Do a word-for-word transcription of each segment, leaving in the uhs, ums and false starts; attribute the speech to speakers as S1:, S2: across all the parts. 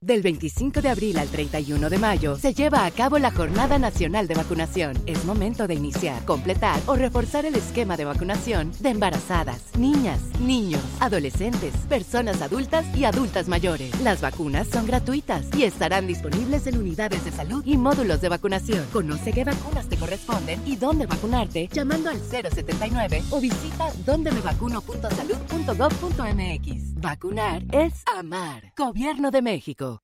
S1: Del veinticinco de abril al treinta y uno de mayo se lleva a cabo la Jornada Nacional de Vacunación. Es momento de iniciar, completar o reforzar el esquema de vacunación de embarazadas, niñas, niños, adolescentes, personas adultas y adultas mayores. Las vacunas son gratuitas y estarán disponibles en unidades de salud y módulos de vacunación. Conoce qué vacunas te corresponden y dónde vacunarte llamando al cero setenta y nueve o visita donde me vacuno punto salud punto gov punto mx. Vacunar es amar. Gobierno de México.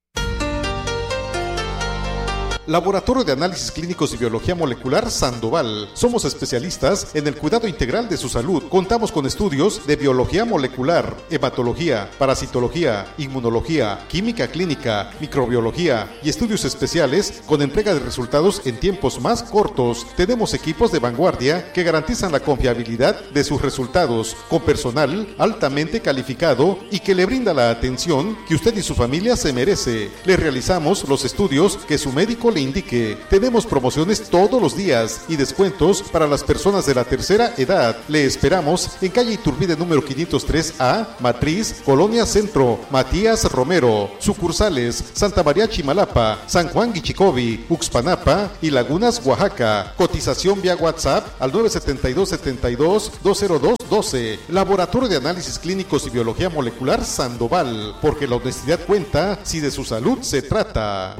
S2: Laboratorio de Análisis Clínicos y Biología Molecular Sandoval. Somos especialistas en el cuidado integral de su salud. Contamos con estudios de biología molecular, hematología, parasitología, inmunología, química clínica, microbiología y estudios especiales con entrega de resultados en tiempos más cortos. Tenemos equipos de vanguardia que garantizan la confiabilidad de sus resultados, con personal altamente calificado y que le brinda la atención que usted y su familia se merece. Le realizamos los estudios que su médico le indique. Tenemos promociones todos los días y descuentos para las personas de la tercera edad. Le esperamos en calle Iturbide número quinientos tres A, Matriz, Colonia Centro, Matías Romero. Sucursales Santa María Chimalapa, San Juan Guichicovi, Uxpanapa y Lagunas, Oaxaca. Cotización vía WhatsApp al nueve siete dos, siete dos, dos cero dos uno dos. Laboratorio de Análisis Clínicos y Biología Molecular Sandoval, porque la honestidad cuenta si de su salud se trata.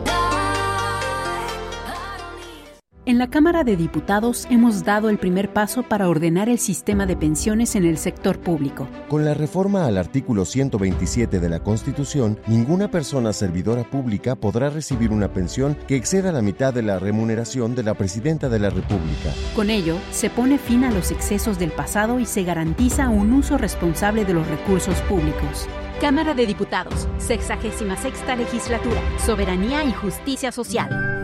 S3: En la Cámara de Diputados hemos dado el primer paso para ordenar el sistema de pensiones en el sector público.
S4: Con la reforma al artículo ciento veintisiete de la Constitución, ninguna persona servidora pública podrá recibir una pensión que exceda la mitad de la remuneración de la Presidenta de la República.
S3: Con ello, se pone fin a los excesos del pasado y se garantiza un uso responsable de los recursos públicos. Cámara de Diputados, sexagésima sexta Legislatura, Soberanía y Justicia Social.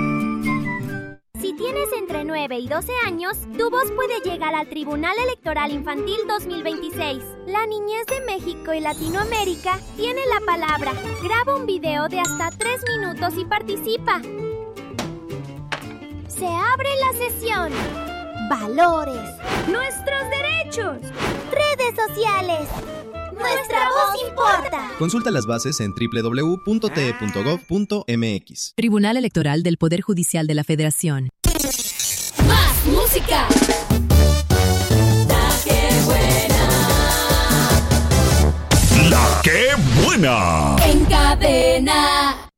S5: Si tienes entre nueve y doce años, tu voz puede llegar al Tribunal Electoral Infantil dos mil veintiséis. La niñez de México y Latinoamérica tiene la palabra. Graba un video de hasta tres minutos y participa. Se abre la sesión. Valores. Nuestros derechos. Redes sociales. Nuestra voz importa.
S6: Consulta las bases en doble u doble u doble u punto t e punto gov punto m x.
S7: Tribunal Electoral del Poder Judicial de la Federación.
S8: Más música. La que buena.
S9: La que buena.
S8: En cadena.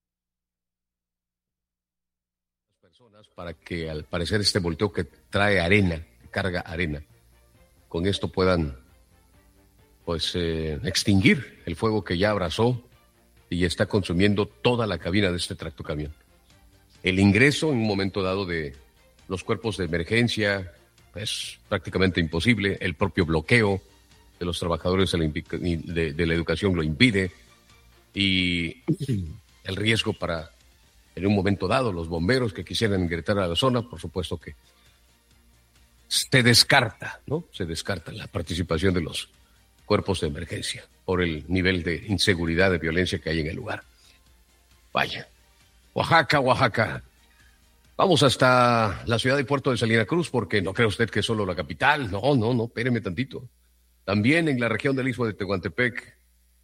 S10: Personas para que al parecer este volteo que trae arena, que carga arena, con esto puedan pues eh, extinguir el fuego que ya abrazó y está consumiendo toda la cabina de este tractocamión. El ingreso en un momento dado de los cuerpos de emergencia es prácticamente imposible, el propio bloqueo de los trabajadores de la, de, de la educación lo impide y el riesgo para, en un momento dado, los bomberos que quisieran ingresar a la zona, por supuesto que se descarta, ¿no? Se descarta la participación de los cuerpos de emergencia por el nivel de inseguridad, de violencia que hay en el lugar. Vaya, Oaxaca, Oaxaca. Vamos hasta la ciudad y puerto de Salina Cruz, porque no cree usted que es solo la capital. No, no, no, espéreme tantito. También en la región del Istmo de Tehuantepec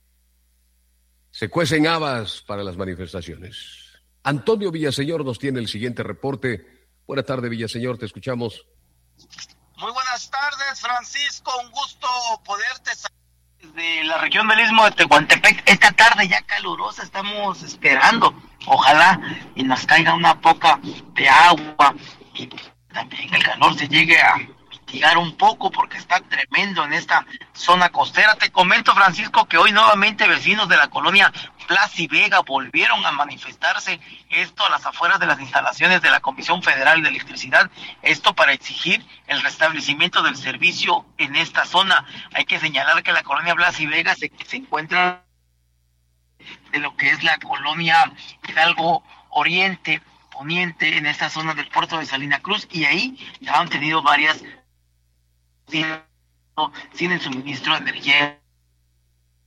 S10: se cuecen habas para las manifestaciones. Antonio Villaseñor nos tiene el siguiente reporte. Buenas tardes, Villaseñor, te escuchamos.
S11: Muy buenas tardes, Francisco, un gusto poderte salir de la región del Istmo de Tehuantepec. Esta tarde ya calurosa, estamos esperando, ojalá y nos caiga una poca de agua y también el calor se llegue a mitigar un poco porque está tremendo en esta zona costera. Te comento, Francisco, que hoy nuevamente vecinos de la colonia Plaza y Vega volvieron a manifestarse, esto a las afueras de las instalaciones de la Comisión Federal de Electricidad, esto para exigir el restablecimiento del servicio en esta zona. Hay que señalar que la colonia Plaza y Vega se, se encuentra de lo que es la colonia Hidalgo Oriente, Poniente, en esta zona del puerto de Salina Cruz, y ahí ya han tenido varias sin, sin el suministro de energía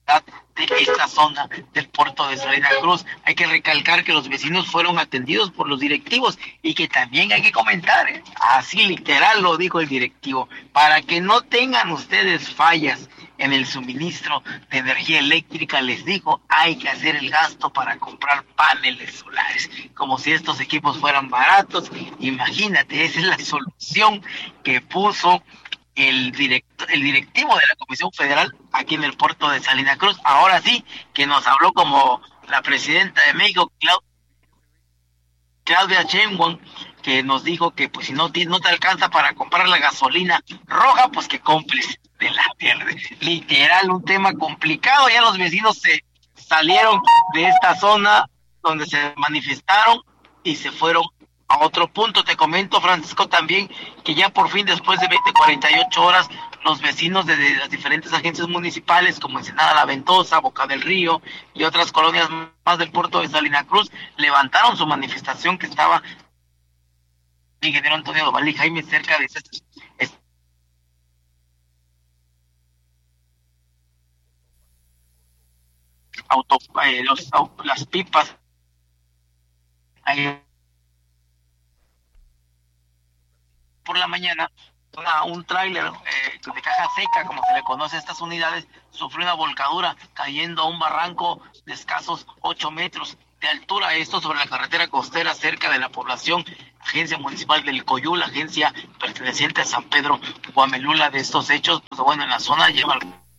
S11: de esta zona del puerto de Salina Cruz. Hay que recalcar que los vecinos fueron atendidos por los directivos y que también hay que comentar, ¿eh? Así literal lo dijo el directivo, para que no tengan ustedes fallas en el suministro de energía eléctrica, les dijo, hay que hacer el gasto para comprar paneles solares, como si estos equipos fueran baratos. Imagínate, esa es la solución que puso el directo, el directivo de la Comisión Federal aquí en el puerto de Salina Cruz. Ahora sí, que nos habló como la presidenta de México, Clau- Claudia Sheinbaum, que nos dijo que pues si no, no te alcanza para comprar la gasolina roja, pues que compres de la verde. Literal, un tema complicado. Ya los vecinos se salieron de esta zona donde se manifestaron y se fueron a otro punto. Te comento, Francisco, también que ya por fin, después de veinte, cuarenta y ocho horas, los vecinos de, de las diferentes agencias municipales como Ensenada La Ventosa, Boca del Río y otras colonias más del puerto de Salina Cruz levantaron su manifestación que estaba en Ingeniero Antonio Doval y Jaime cerca de este, este auto, eh, los, las pipas ahí por la mañana. Una, un tráiler eh, de caja seca, como se le conoce a estas unidades, sufrió una volcadura cayendo a un barranco de escasos ocho metros de altura, esto sobre la carretera costera cerca de la población Agencia Municipal del Coyul, agencia perteneciente a San Pedro Guamelula. De estos hechos, pues bueno, en la zona lleva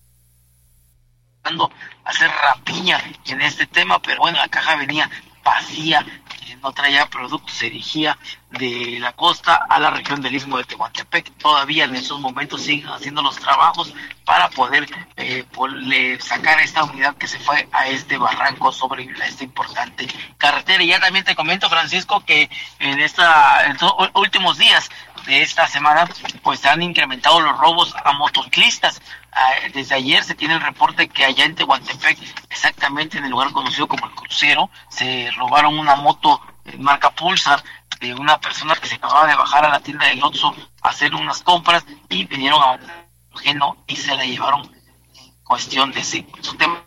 S11: a hacer rapiña en este tema, pero bueno, la caja venía vacía, no traía productos, se dirigía de la costa a la región del Istmo de Tehuantepec. Todavía en esos momentos siguen haciendo los trabajos para poder eh, sacar esta unidad que se fue a este barranco sobre esta importante carretera. Y ya también te comento, Francisco, que en esta en estos últimos días de esta semana pues se han incrementado los robos a motociclistas. Desde ayer se tiene el reporte que allá en Tehuantepec, exactamente en el lugar conocido como el Crucero, se robaron una moto eh, marca Pulsar de una persona que se acababa de bajar a la tienda del Oxxo a hacer unas compras y vinieron a ajeno y se la llevaron en cuestión de ese tema,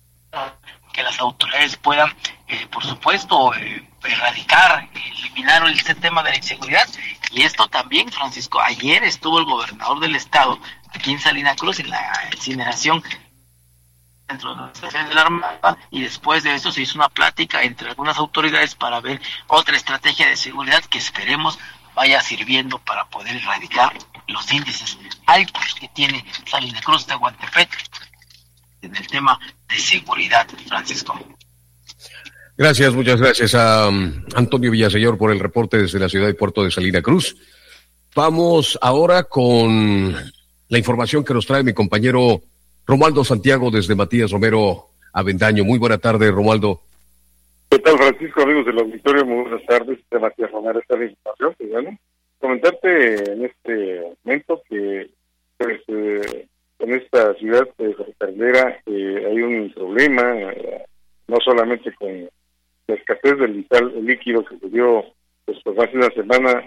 S11: que las autoridades puedan, eh, por supuesto, eh, erradicar, eliminar ese tema de la inseguridad. Y esto también, Francisco, ayer estuvo el gobernador del estado aquí en Salina Cruz en la incineración dentro de la estación de la Armada, y después de eso se hizo una plática entre algunas autoridades para ver otra estrategia de seguridad que esperemos vaya sirviendo para poder erradicar los índices altos que tiene Salina Cruz de Tehuantepec en el tema de seguridad, Francisco.
S10: Gracias, muchas gracias a um, Antonio Villaseñor por el reporte desde la ciudad y puerto de Salina Cruz. Vamos ahora con la información que nos trae mi compañero Romualdo Santiago desde Matías Romero Avendaño. Muy buena tarde, Romualdo.
S12: ¿Qué tal, Francisco, amigos del auditorio? Muy buenas tardes. De Matías Romero, esta es la información. Pues bueno, comentarte en este momento que pues eh, en esta ciudad de Carretera eh, hay un problema, eh, no solamente con la escasez del vital líquido que se dio pues, pues hace una semana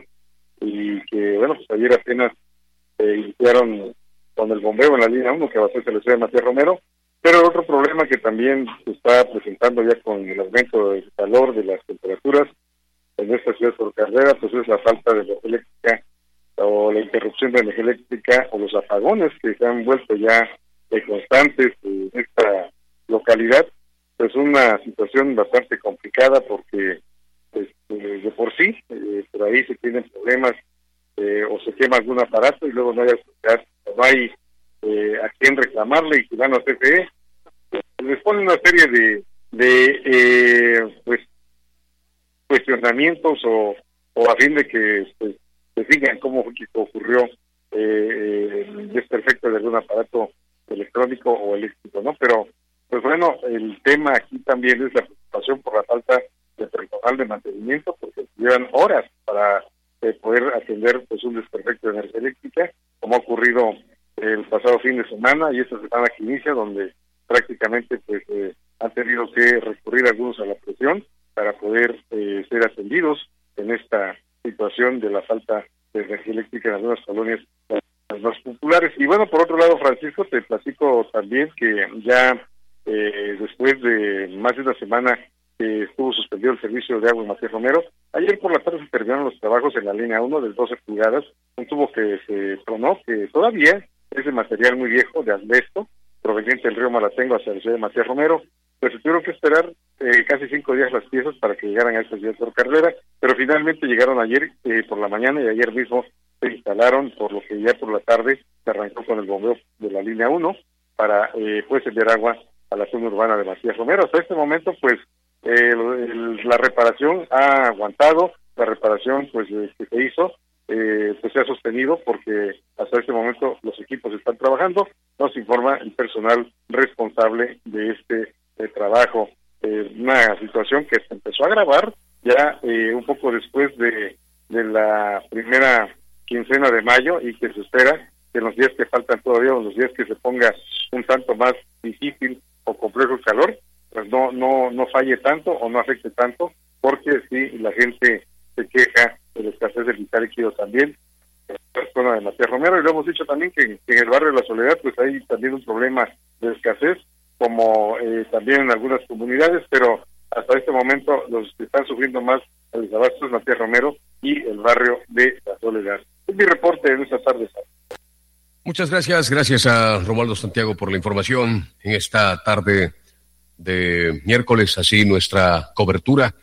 S12: y que, bueno, pues ayer apenas eh, iniciaron con el bombeo en la línea uno que abastece la ciudad de Matías Romero, pero otro problema que también se está presentando ya con el aumento del calor, de las temperaturas en esta ciudad por carretera, pues es la falta de energía eléctrica o la interrupción de energía eléctrica o los apagones que se han vuelto ya eh, constantes en esta localidad. Es una situación bastante complicada porque pues, eh, de por sí eh, por ahí se tienen problemas eh, o se quema algún aparato y luego no hay, no hay eh, a quién reclamarle y si van a C F E les ponen una serie de de eh, pues cuestionamientos o, o a fin de que pues, se digan cómo fue que ocurrió eh, el desperfecto de algún aparato electrónico o eléctrico, ¿no? Pero pues bueno, el tema aquí también es la preocupación por la falta de personal de mantenimiento, porque llevan horas para eh, poder atender pues un desperfecto de energía eléctrica, como ha ocurrido el pasado fin de semana y esta semana que inicia, donde prácticamente pues eh, han tenido que recurrir algunos a la presión para poder eh, ser atendidos en esta situación de la falta de energía eléctrica en algunas colonias las más populares. Y bueno, por otro lado, Francisco, te platico también que ya eh, después de más de una semana que estuvo suspendido el servicio de agua en Matías Romero. Ayer por la tarde se terminaron los trabajos en la línea uno de doce pulgadas, un tubo que se tronó, que todavía es de material muy viejo, de asbesto, proveniente del río Malatengo hacia la ciudad de Matías Romero. Pues se tuvieron que esperar eh, casi cinco días las piezas para que llegaran a esta ciudad de Carrera, pero finalmente llegaron ayer eh, por la mañana y ayer mismo se instalaron, por lo que ya por la tarde se arrancó con el bombeo de la línea uno para eh, pues enviar agua a la zona urbana de Matías Romero. Hasta este momento, pues, eh, el, la reparación ha aguantado, la reparación pues eh, que se hizo, eh, pues se ha sostenido porque hasta este momento los equipos están trabajando, nos informa el personal responsable de este de trabajo. Eh, una situación que se empezó a agravar ya eh, un poco después de, de la primera quincena de mayo y que se espera que en los días que faltan todavía, o los días que se ponga un tanto más difícil o complejo el calor, pues no no no falle tanto o no afecte tanto, porque sí, la gente se queja de la escasez del vital líquido también en la zona de Matías Romero, y lo hemos dicho también que, que en el barrio de La Soledad pues hay también un problema de escasez, como eh, también en algunas comunidades, pero hasta este momento los que están sufriendo más el desabasto es Matías Romero y el barrio de La Soledad. Es mi reporte en esta tarde.
S10: Muchas gracias, gracias a Romualdo Santiago por la información en esta tarde de miércoles, así nuestra cobertura.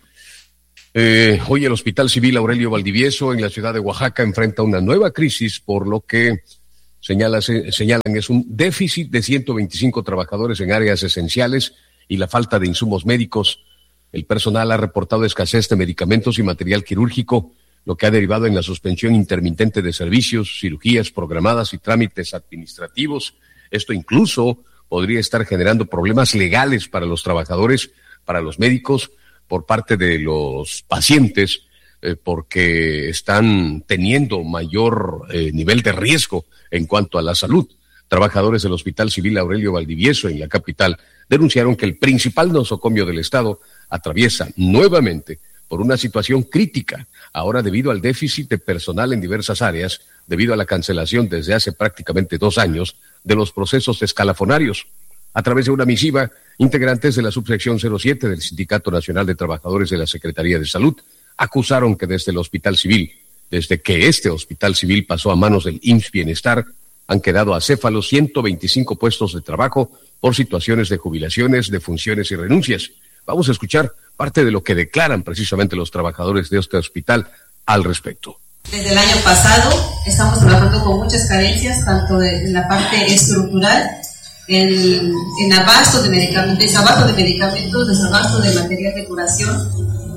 S10: Eh, hoy el Hospital Civil Aurelio Valdivieso en la ciudad de Oaxaca enfrenta una nueva crisis, por lo que señala, señalan es un déficit de ciento veinticinco trabajadores en áreas esenciales y la falta de insumos médicos. El personal ha reportado escasez de medicamentos y material quirúrgico, lo que ha derivado en la suspensión intermitente de servicios, cirugías programadas y trámites administrativos. Esto incluso podría estar generando problemas legales para los trabajadores, para los médicos, por parte de los pacientes, eh, porque están teniendo mayor eh, nivel de riesgo en cuanto a la salud. Trabajadores del Hospital Civil Aurelio Valdivieso en la capital denunciaron que el principal nosocomio del Estado atraviesa nuevamente por una situación crítica, ahora debido al déficit de personal en diversas áreas, debido a la cancelación desde hace prácticamente dos años de los procesos escalafonarios. A través de una misiva, integrantes de la subsección cero siete del Sindicato Nacional de Trabajadores de la Secretaría de Salud acusaron que desde el Hospital Civil, desde que este Hospital Civil pasó a manos del I M S S Bienestar, han quedado acéfalos ciento veinticinco puestos de trabajo por situaciones de jubilaciones, defunciones y renuncias. Vamos a escuchar parte de lo que declaran precisamente los trabajadores de este hospital al respecto.
S13: Desde el año pasado estamos trabajando con muchas carencias, tanto en la parte estructural, en, en abasto de medicamentos, desabasto de medicamentos, desabasto de material de curación.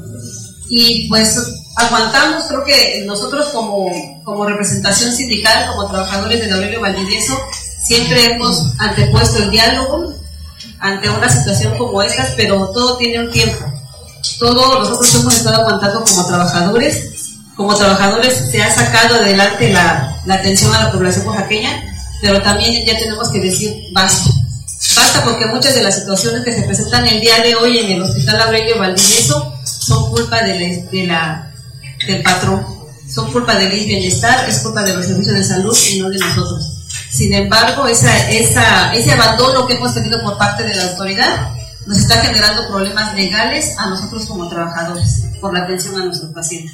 S13: Y pues aguantamos, creo que nosotros como, como representación sindical, como trabajadores del Aurelio Valdivieso, siempre hemos antepuesto el diálogo ante una situación como esta, pero todo tiene un tiempo. Todo nosotros hemos estado aguantando como trabajadores. Como trabajadores se ha sacado adelante la, la atención a la población oaxaqueña, pero también ya tenemos que decir basta. Basta porque muchas de las situaciones que se presentan el día de hoy en el Hospital Aurelio Valdivieso son culpa de la, de la, del patrón, son culpa del I M S S Bienestar, es culpa de los servicios de salud y no de nosotros. Sin embargo, esa, esa, ese abandono que hemos tenido por parte de la autoridad nos está generando problemas legales a nosotros como trabajadores por la atención a nuestros pacientes.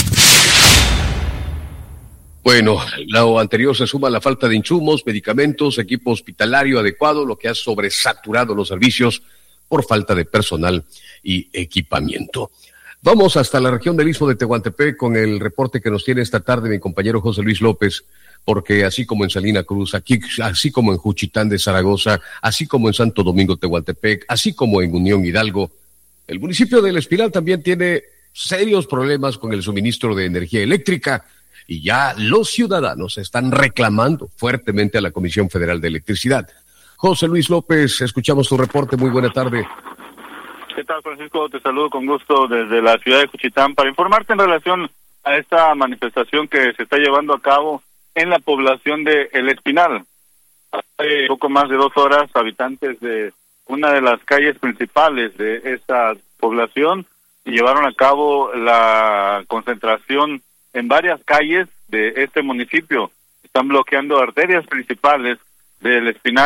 S10: Bueno, lo anterior se suma a la falta de insumos, medicamentos, equipo hospitalario adecuado, lo que ha sobresaturado los servicios por falta de personal y equipamiento. Vamos hasta la región del Istmo de Tehuantepec con el reporte que nos tiene esta tarde mi compañero José Luis López, porque así como en Salina Cruz, aquí, así como en Juchitán de Zaragoza, así como en Santo Domingo Tehuantepec, así como en Unión Hidalgo, el municipio de El Espiral también tiene serios problemas con el suministro de energía eléctrica y ya los ciudadanos están reclamando fuertemente a la Comisión Federal de Electricidad. José Luis López, escuchamos tu reporte. Muy buena tarde.
S14: ¿Qué tal, Francisco? Te saludo con gusto desde la ciudad de Juchitán para informarte en relación a esta manifestación que se está llevando a cabo en la población de El Espinal. Hace poco más de dos horas, habitantes de una de las calles principales de esta población llevaron a cabo la concentración en varias calles de este municipio. Están bloqueando arterias principales del Espinal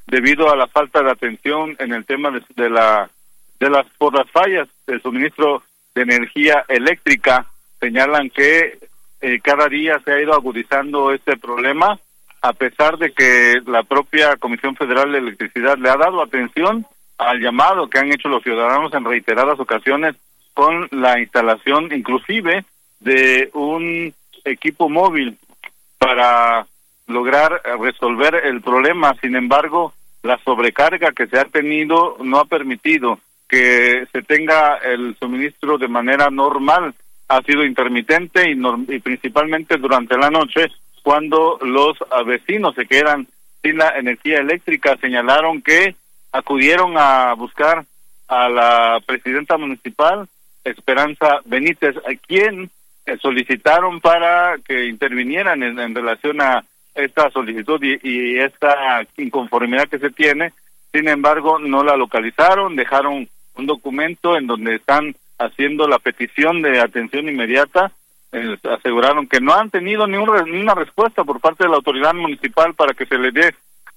S14: debido a la falta de atención en el tema de, de la de las por las fallas del suministro de energía eléctrica. Señalan que eh, cada día se ha ido agudizando este problema, a pesar de que la propia Comisión Federal de Electricidad le ha dado atención al llamado que han hecho los ciudadanos en reiteradas ocasiones con la instalación inclusive de un equipo móvil para lograr resolver el problema. Sin embargo, la sobrecarga que se ha tenido no ha permitido que se tenga el suministro de manera normal. Ha sido intermitente y, no, y principalmente durante la noche, cuando los vecinos se quedan sin la energía eléctrica. Señalaron que acudieron a buscar a la presidenta municipal, Esperanza Benítez, a quien eh, solicitaron para que intervinieran en, en relación a esta solicitud y, y esta inconformidad que se tiene. Sin embargo, no la localizaron, dejaron un documento en donde están haciendo la petición de atención inmediata. Eh, aseguraron que no han tenido ni, un, ni una respuesta por parte de la autoridad municipal para que se le dé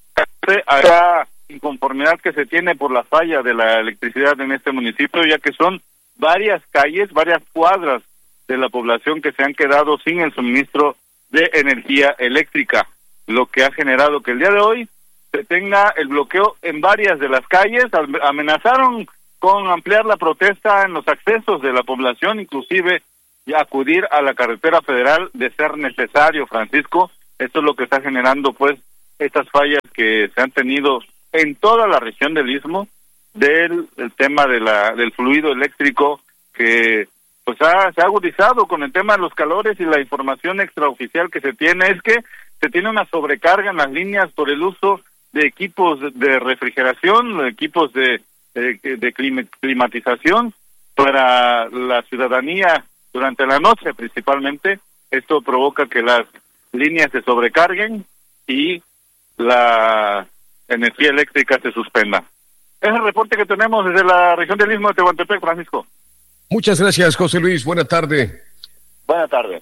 S14: a esa inconformidad que se tiene por la falla de la electricidad en este municipio, ya que son varias calles, varias cuadras de la población que se han quedado sin el suministro de energía eléctrica, lo que ha generado que el día de hoy se tenga el bloqueo en varias de las calles. Amenazaron con ampliar la protesta en los accesos de la población, inclusive y acudir a la carretera federal de ser necesario, Francisco. Esto es lo que está generando pues estas fallas que se han tenido en toda la región del Istmo, del el tema de la del fluido eléctrico, que pues ha, se ha agudizado con el tema de los calores. Y la información extraoficial que se tiene es que se tiene una sobrecarga en las líneas por el uso de equipos de refrigeración, equipos de, de, de climatización para la ciudadanía durante la noche principalmente. Esto provoca que las líneas se sobrecarguen y la energía eléctrica se suspenda. Es el reporte que tenemos desde la región del Istmo de Tehuantepec, Francisco.
S10: Muchas gracias, José Luis. Buena tarde.
S14: Buena tarde.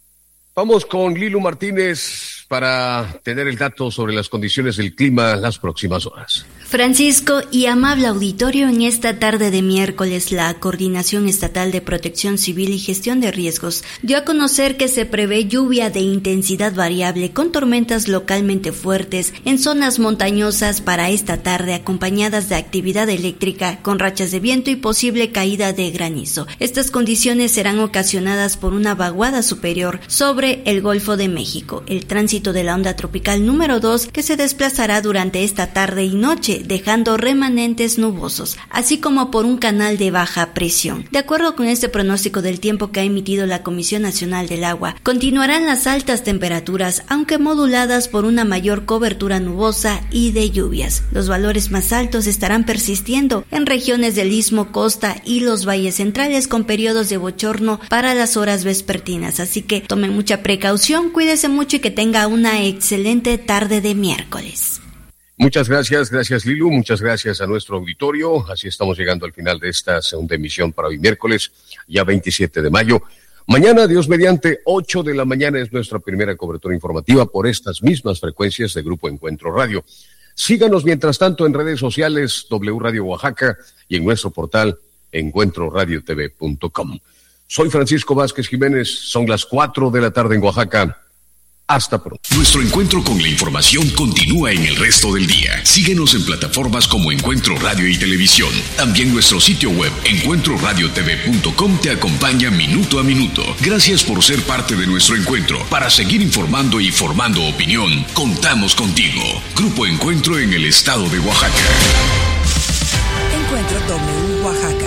S10: Vamos con Lilu Martínez para tener el dato sobre las condiciones del clima las próximas horas.
S15: Francisco y amable auditorio, en esta tarde de miércoles, la Coordinación Estatal de Protección Civil y Gestión de Riesgos dio a conocer que se prevé lluvia de intensidad variable con tormentas localmente fuertes en zonas montañosas para esta tarde, acompañadas de actividad eléctrica con rachas de viento y posible caída de granizo. Estas condiciones serán ocasionadas por una vaguada superior sobre el Golfo de México, el tránsito de la onda tropical número dos que se desplazará durante esta tarde y noche, dejando remanentes nubosos, así como por un canal de baja presión. De acuerdo con este pronóstico del tiempo que ha emitido la Comisión Nacional del Agua, continuarán las altas temperaturas, aunque moduladas por una mayor cobertura nubosa y de lluvias. Los valores más altos estarán persistiendo en regiones del Istmo, costa y los valles centrales, con periodos de bochorno para las horas vespertinas. Así que tomen mucha precaución, cuídese mucho y que tenga una excelente tarde de miércoles.
S10: Muchas gracias, gracias Lilu, muchas gracias a nuestro auditorio. Así estamos llegando al final de esta segunda emisión para hoy miércoles, ya veintisiete de mayo. Mañana, Dios mediante, ocho de la mañana es nuestra primera cobertura informativa por estas mismas frecuencias de Grupo Encuentro Radio. Síganos mientras tanto en redes sociales, W Radio Oaxaca, y en nuestro portal encuentro radio t v punto com. Soy Francisco Vázquez Jiménez, son las cuatro de la tarde en Oaxaca. Hasta pronto.
S9: Nuestro encuentro con la información continúa en el resto del día. Síguenos en plataformas como Encuentro Radio y Televisión. También nuestro sitio web encuentro radio t v punto com te acompaña minuto a minuto. Gracias por ser parte de nuestro encuentro. Para seguir informando y formando opinión, contamos contigo. Grupo Encuentro en el estado de Oaxaca.
S16: Encuentro W Oaxaca.